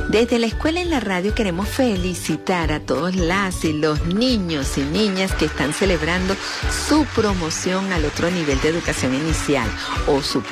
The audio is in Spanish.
Desde la escuela en la radio queremos felicitar a todos las y los niños y niñas que están celebrando su promoción al otro nivel de educación inicial o su